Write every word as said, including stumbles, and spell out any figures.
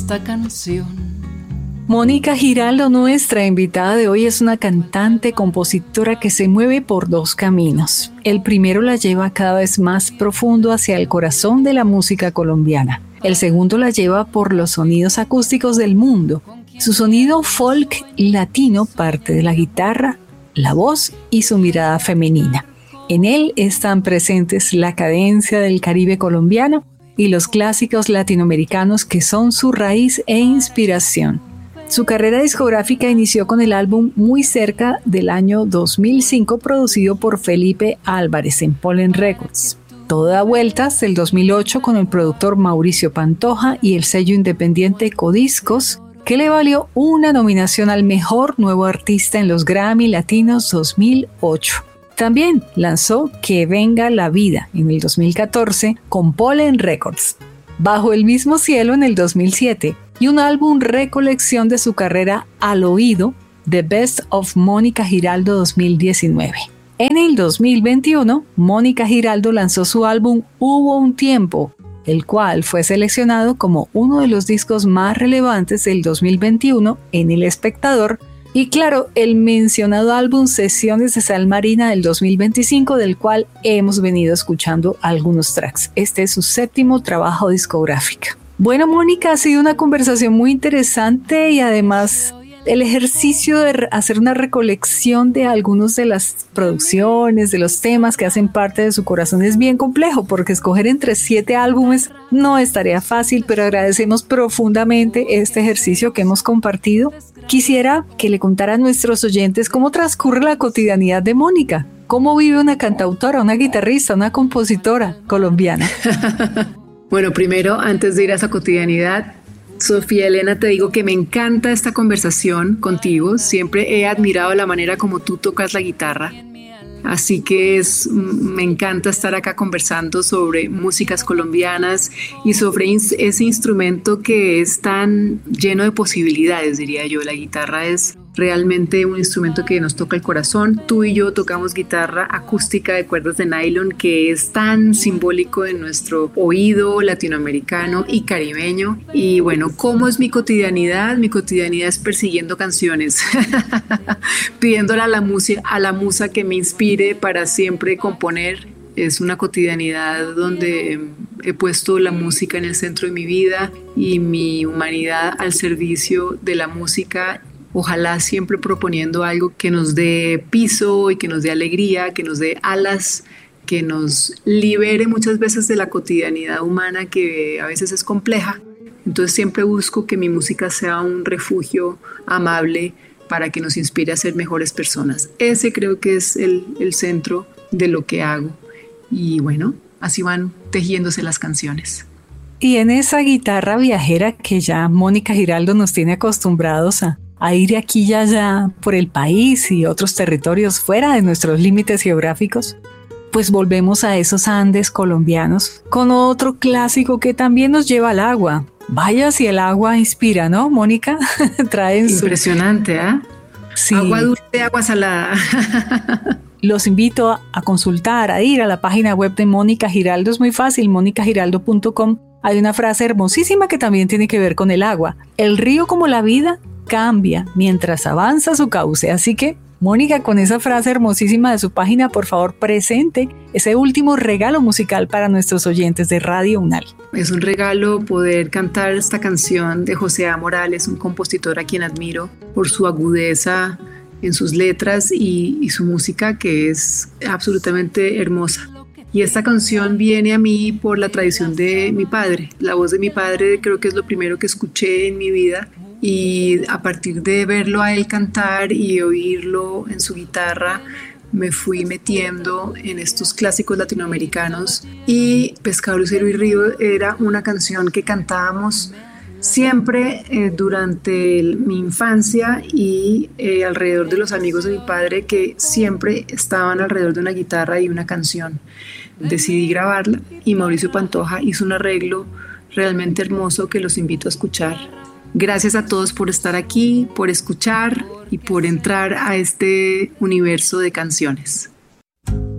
esta canción. Mónica Giraldo, nuestra invitada de hoy, es una cantante, compositora que se mueve por dos caminos. El primero la lleva cada vez más profundo hacia el corazón de la música colombiana. El segundo la lleva por los sonidos acústicos del mundo. Su sonido folk latino parte de la guitarra, la voz y su mirada femenina. En él están presentes la cadencia del Caribe colombiano y los clásicos latinoamericanos que son su raíz e inspiración. Su carrera discográfica inició con el álbum Muy Cerca del año dos mil cinco, producido por Felipe Álvarez en Pollen Records. Todo da vueltas del dos mil ocho con el productor Mauricio Pantoja y el sello independiente Codiscos, que le valió una nominación al Mejor Nuevo Artista en los Grammy Latinos dos mil ocho. También lanzó Que Venga la Vida en el dos mil catorce con Pollen Records, Bajo el Mismo Cielo en el dos mil siete y un álbum recolección de su carrera Al Oído, The Best of Mónica Giraldo dos mil diecinueve. En el dos mil veintiuno, Mónica Giraldo lanzó su álbum Hubo un Tiempo, el cual fue seleccionado como uno de los discos más relevantes del dos mil veintiuno en El Espectador, y claro, el mencionado álbum Sesiones de Sal Marina del dos mil veinticinco, del cual hemos venido escuchando algunos tracks. Este es su séptimo trabajo discográfico. Bueno, Mónica, ha sido una conversación muy interesante y además el ejercicio de hacer una recolección de algunas de las producciones, de los temas que hacen parte de su corazón es bien complejo, porque escoger entre siete álbumes no es tarea fácil, pero agradecemos profundamente este ejercicio que hemos compartido. Quisiera que le contara a nuestros oyentes cómo transcurre la cotidianidad de Mónica, cómo vive una cantautora, una guitarrista, una compositora colombiana. Bueno, primero, antes de ir a esa cotidianidad, Sofía Elena, te digo que me encanta esta conversación contigo. Siempre he admirado la manera como tú tocas la guitarra. Así que es, me encanta estar acá conversando sobre músicas colombianas y sobre ese instrumento que es tan lleno de posibilidades, diría yo. La guitarra es realmente un instrumento que nos toca el corazón. Tú y yo tocamos guitarra acústica de cuerdas de nylon, que es tan simbólico en nuestro oído latinoamericano y caribeño. Y bueno, ¿cómo es mi cotidianidad? Mi cotidianidad es persiguiendo canciones, pidiéndole a la, musa, a la musa que me inspire para siempre componer. Es una cotidianidad donde he puesto la música en el centro de mi vida y mi humanidad al servicio de la música. Ojalá siempre proponiendo algo que nos dé piso y que nos dé alegría, que nos dé alas, que nos libere muchas veces de la cotidianidad humana que a veces es compleja. Entonces siempre busco que mi música sea un refugio amable para que nos inspire a ser mejores personas. Ese creo que es el, el centro de lo que hago. Y bueno, así van tejiéndose las canciones. Y en esa guitarra viajera que ya Mónica Giraldo nos tiene acostumbrados a a ir de aquí y allá por el país y otros territorios fuera de nuestros límites geográficos, pues volvemos a esos Andes colombianos con otro clásico que también nos lleva al agua. Vaya si el agua inspira, ¿no, Mónica? Traen Impresionante, ¿ah? ¿eh? Sí. Agua dulce, agua salada. Los invito a, a consultar, a ir a la página web de Mónica Giraldo. Es muy fácil, mónica giraldo punto com. Hay una frase hermosísima que también tiene que ver con el agua. El río, como la vida, cambia mientras avanza su cauce. Así que, Mónica, con esa frase hermosísima de su página, por favor, presente ese último regalo musical para nuestros oyentes de Radio UNAL. Es un regalo poder cantar esta canción de José A. Morales, un compositor a quien admiro por su agudeza en sus letras y, y su música, que es absolutamente hermosa. Y esta canción viene a mí por la tradición de mi padre. La voz de mi padre creo que es lo primero que escuché en mi vida. Y a partir de verlo a él cantar y oírlo en su guitarra, me fui metiendo en estos clásicos latinoamericanos. Y Pescado, Lucero y Río era una canción que cantábamos siempre eh, durante el, mi infancia y eh, alrededor de los amigos de mi padre, que siempre estaban alrededor de una guitarra y una canción. Decidí grabarla y Mauricio Pantoja hizo un arreglo realmente hermoso que los invito a escuchar. Gracias a todos por estar aquí, por escuchar y por entrar a este universo de canciones.